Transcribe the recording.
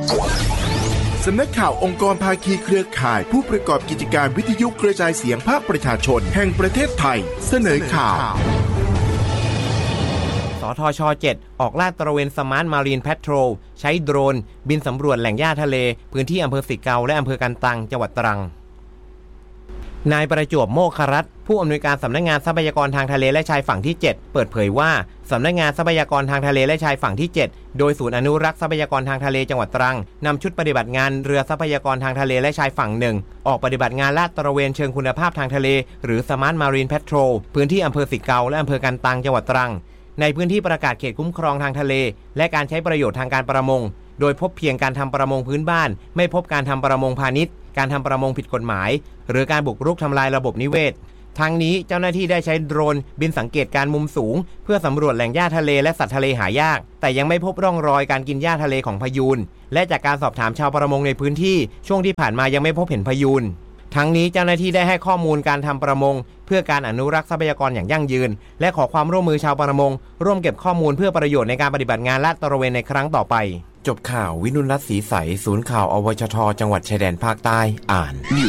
สำนักข่าวองค์กรภาคีเครือข่ายผู้ประกอบกิจการวิทยุกระจายเสียงภาคประชาชนแห่งประเทศไทยเสนอข่าวสทช. 7 ออกลาดตระเวนสมาร์ทมารีนแพทโรลใช้โดรนบินสำรวจแหล่งหญ้าทะเลพื้นที่อำเภอสิเกาและอำเภอกันตังจังหวัดตรังนายประจวบโมครัตน์ผู้อำนวยการสำนักงานทรัพยากรทางทะเลและชายฝั่งที่7เปิดเผยว่าสำนักงานทรัพยากรทางทะเลและชายฝั่งที่7โดยศูนย์อนุรักษ์ทรัพยากรทางทะเลจังหวัดตรังนำชุดปฏิบัติงานเรือทรัพยากรทางทะเลและชายฝั่ง1ออกปฏิบัติงานลาดตระเวนเชิงคุณภาพทางทะเลหรือสมาร์ทมารีนแพทโรลพื้นที่อำเภอสิเกาและอำเภอกันตังจังหวัดตรังในพื้นที่ประกาศเขตคุ้มครองทางทะเลและการใช้ประโยชน์ทางการประมงโดยพบเพียงการทำประมงพื้นบ้านไม่พบการทำประมงพาณิชย์การทำประมงผิดกฎหมายหรือการบุกรุกทำลายระบบนิเวศทั้งนี้เจ้าหน้าที่ได้ใช้โดรนบินสังเกตการมุมสูงเพื่อสำรวจแหล่งหญ้าทะเลและสัตว์ทะเลหายากแต่ยังไม่พบร่องรอยการกินหญ้าทะเลของพยูนและจากการสอบถามชาวประมงในพื้นที่ช่วงที่ผ่านมายังไม่พบเห็นพยูนทั้งนี้เจ้าหน้าที่ได้ให้ข้อมูลการทำประมงเพื่อการอนุรักษ์ทรัพยากรอย่างยั่งยืนและขอความร่วมมือชาวประมงร่วมเก็บข้อมูลเพื่อประโยชน์ในการปฏิบัติงานลาดตระเวนในครั้งต่อไปจบข่าววินุลรัตน์ศรีใสศูนย์ข่าวอวชทจังหวัดชายแดนภาคใต้อ่าน